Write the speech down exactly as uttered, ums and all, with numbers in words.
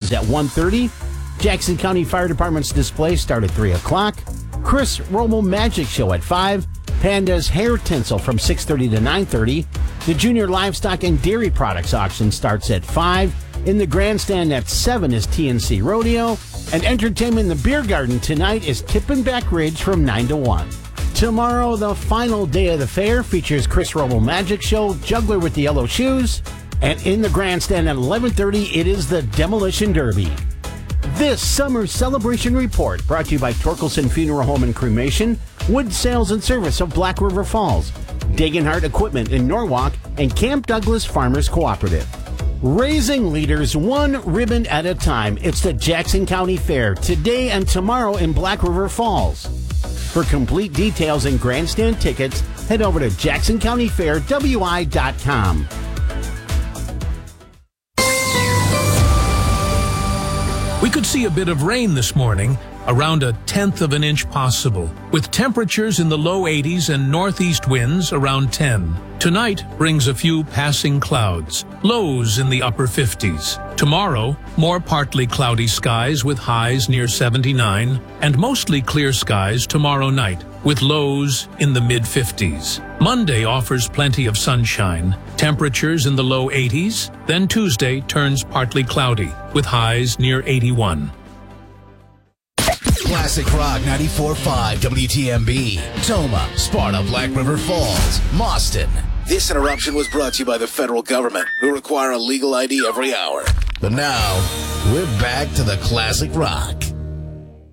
is at one thirty. Jackson County Fire Department's display start at three o'clock. Chris Romo Magic Show at five. Panda's Hair Tinsel from six thirty to nine thirty. The Junior Livestock and Dairy Products Auction starts at five. In the grandstand at seven is T N C Rodeo. And entertainment in the Beer Garden tonight is Tippenback Ridge from nine to one. Tomorrow, the final day of the fair features Chris Romo Magic Show, Juggler with the Yellow Shoes. And in the grandstand at eleven thirty, it is the Demolition Derby. This summer celebration report brought to you by Torkelson Funeral Home and Cremation, Wood Sales and Service of Black River Falls, Dagenhart Equipment in Norwalk, and Camp Douglas Farmers Cooperative. Raising leaders one ribbon at a time. It's the Jackson County Fair today and tomorrow in Black River Falls. For complete details and grandstand tickets, head over to jackson county fair w i dot com. We could see a bit of rain this morning, around a tenth of an inch possible, with temperatures in the low eighties and northeast winds around ten. Tonight brings a few passing clouds, lows in the upper fifties. Tomorrow, more partly cloudy skies with highs near seventy-nine, and mostly clear skies tomorrow night, with lows in the mid-fifties. Monday offers plenty of sunshine, temperatures in the low eighties, then Tuesday turns partly cloudy, with highs near eighty-one. Classic Rock ninety-four point five W T M B, Toma, Sparta, Black River Falls, Mauston. This interruption was brought to you by the federal government, who require a legal I D every hour. But now, we're back to the Classic Rock.